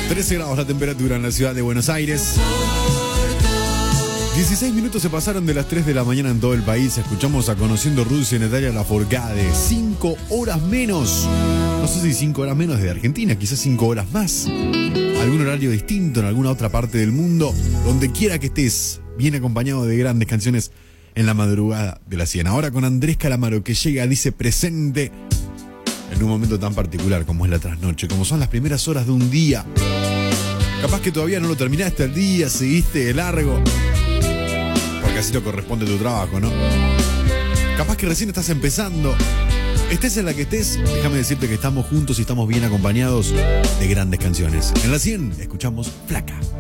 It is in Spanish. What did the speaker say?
13 grados la temperatura en la ciudad de Buenos Aires. 16 minutos se pasaron de las 3 de la mañana en todo el país. Escuchamos a Conociendo Rusia y Natalia Lafourcade. 5 horas menos. No sé si 5 horas menos de Argentina, quizás 5 horas más. Algún horario distinto en alguna otra parte del mundo. Donde quiera que estés, bien acompañado de grandes canciones en la madrugada de la 100. Ahora con Andrés Calamaro, que llega, dice presente en un momento tan particular como es la trasnoche, como son las primeras horas de un día. Capaz que todavía no lo terminaste el día, seguiste de largo, porque así lo corresponde tu trabajo, ¿no? Capaz que recién estás empezando. Estés en la que estés, déjame decirte que estamos juntos y estamos bien acompañados de grandes canciones. En la 100 escuchamos Flaca.